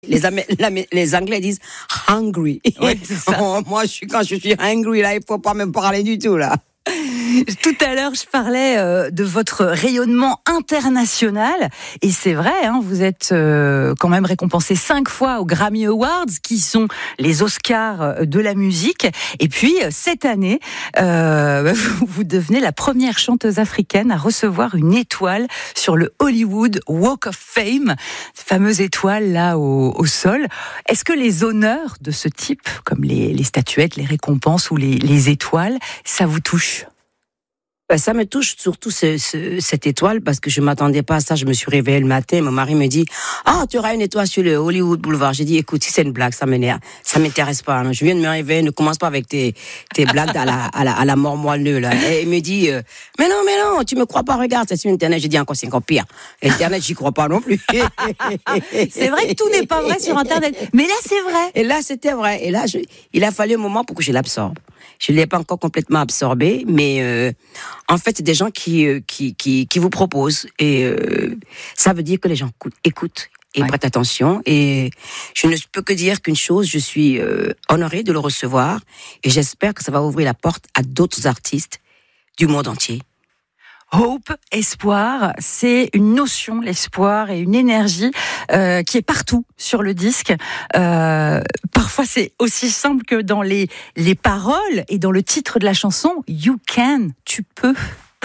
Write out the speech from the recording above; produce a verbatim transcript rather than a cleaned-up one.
Les, Am- les Anglais disent hungry. Ouais, c'est ça. Moi, je suis, quand je suis hungry, là, il faut pas me parler du tout, là. Tout à l'heure, je parlais euh, de votre rayonnement international. Et c'est vrai, hein, vous êtes euh, quand même récompensé cinq fois aux Grammy Awards, qui sont les Oscars de la musique. Et puis, cette année, euh, vous, vous devenez la première chanteuse africaine à recevoir une étoile sur le Hollywood Walk of Fame, cette fameuse étoile là au, au sol. Est-ce que les honneurs de ce type, comme les, les statuettes, les récompenses ou les, les étoiles, ça vous touche ? Ça me touche surtout ce, ce, cette étoile parce que je m'attendais pas à ça. Je me suis réveillée le matin, mon mari me dit « Ah, tu auras une étoile sur le Hollywood Boulevard ». J'ai dit « Écoute, si c'est une blague, ça m'énerve, ça m'intéresse pas. Hein. Je viens de me réveiller, ne commence pas avec tes, tes blagues à la, à la, à la mort moelleux, là. » Et il me dit euh, « Mais non, mais non, tu me crois pas, regarde, c'est sur Internet. » J'ai dit « Encore, c'est encore pire. Internet, j'y crois pas non plus. » C'est vrai que tout n'est pas vrai sur Internet, mais là, c'est vrai. Et là, c'était vrai. Et là, je, il a fallu un moment pour que je l'absorbe. Je ne l'ai pas encore complètement absorbé, mais euh, en fait, c'est des gens qui, euh, qui, qui, qui vous proposent. Et euh, ça veut dire que les gens écoutent et ouais. prêtent attention. Et je ne peux que dire qu'une chose, je suis euh, honorée de le recevoir. Et j'espère que ça va ouvrir la porte à d'autres artistes du monde entier. Hope, espoir, c'est une notion, l'espoir et une énergie euh, qui est partout sur le disque. Euh, parfois, c'est aussi simple que dans les, les paroles et dans le titre de la chanson, You Can, tu peux.